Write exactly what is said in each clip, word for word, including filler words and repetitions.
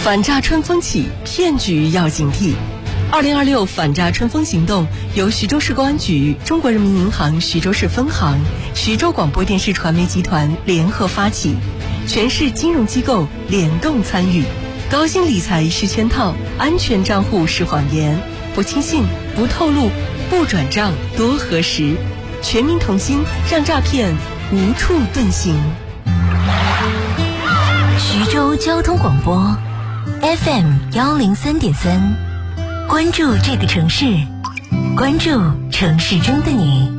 反诈春风起，骗局要警惕。二零二六反诈春风行动由徐州市公安局、中国人民银行徐州市分行、徐州广播电视传媒集团联合发起，全市金融机构联动参与。高薪理财是圈套，安全账户是谎言，不轻信，不透露，不转账，多核实。全民同心，让诈骗无处遁形。 徐州交通广播 F M 幺零三点三，关注这个城市，关注城市中的你。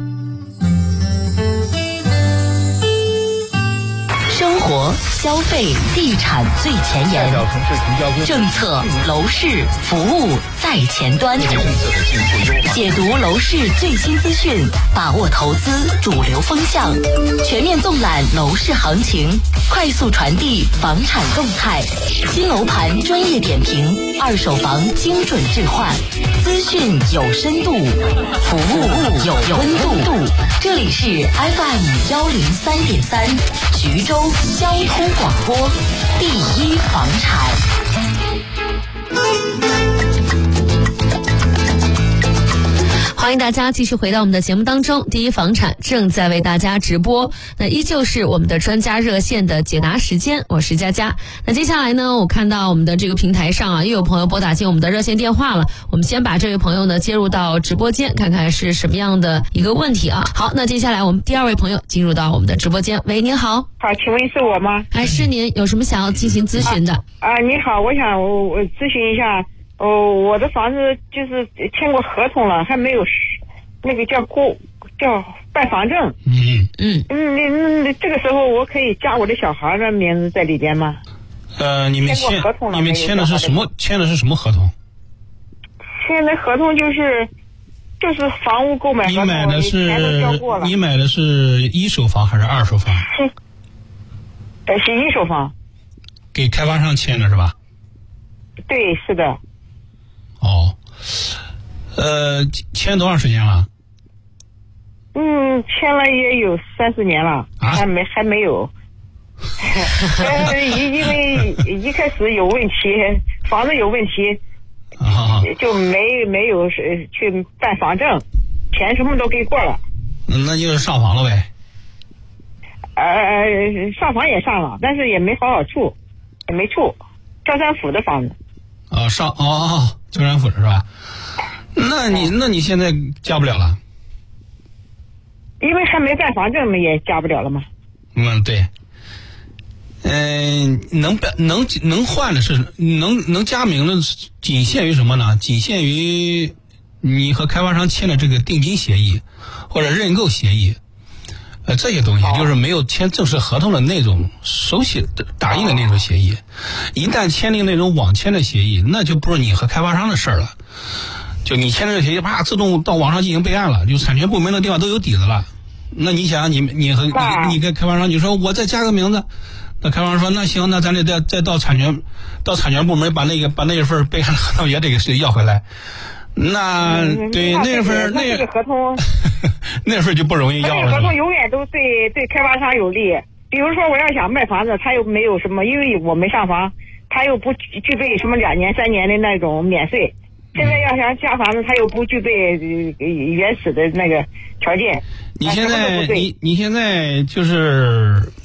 生活、消费、地产最前沿，政策、楼市、服务在前端，解读楼市最新资讯，把握投资主流风向，全面纵览楼市行情，快速传递房产动态，新楼盘专业点评，二手房精准置换，资讯有深度，服务有温度。这里是 F M 幺零三点三，徐州交通广播，第一房产。 欢迎大家继续回到我们的节目当中，第一房产正在为大家直播，那依旧是我们的专家热线的解答时间，我是佳佳。那接下来呢，我看到我们的这个平台上啊，又有朋友拨打进我们的热线电话了，我们先把这位朋友呢接入到直播间，看看是什么样的一个问题啊。好，那接下来我们第二位朋友进入到我们的直播间。喂，您好。 好，请问是我吗？ 哎，是您，有什么想要进行咨询的？ 啊，啊你好，我想我我咨询一下，哦，我的房子就是签过合同了，还没有那个叫过叫办房证。 嗯嗯嗯，那这个时候我可以加我的小孩的名字在里边吗？ 呃，你们签你们签的是什么？签的是什么合同？ 签的合同就是就是房屋购买合同， 你买的是钱都交过了。 你买的是一手房还是二手房？ 是，呃，是一手房。 给开发商签的是吧？ 对，是的。 哦，呃，签多长时间了？ 嗯，签了也有三四年了， 啊、 还没还没有。呃，因因为一开始有问题，房子有问题， 啊、 就没没有去办房证，钱什么都给过了。 嗯，那就是上房了呗。 呃，上房也上了，但是也没好好处，也没处。焦山府的房子。 啊，上哦哦，焦山府是吧？那你那你现在加不了了？ 因为还没办房证嘛，也加不了了嘛。 嗯，对。嗯、呃，能办能能换的是能能加名的，仅限于什么呢？仅限于你和开发商签的这个定金协议或者认购协议，呃，这些东西就是没有签正式合同的那种手写的打印的那种协议。一旦签订那种网签的协议，那就不是你和开发商的事儿了。就你签这个协议，啪，自动到网上进行备案了，就产权部门的地方都有底子了。那你想，你你和你你跟开发商，你说我再加个名字，那开发商说那行，那咱得再再到产权到产权部门把那个把那一份备案的合同也得给要回来。那、嗯、对那份那那个合同那份就不容易要了。 合同永远都对对开发商有利。比如说我要想卖房子，他又没有什么，因为我没上房，他又不具备什么两年三年的那种免税。现在要想加房子，他又不具备原始的那个条件。 你现在你你现在就是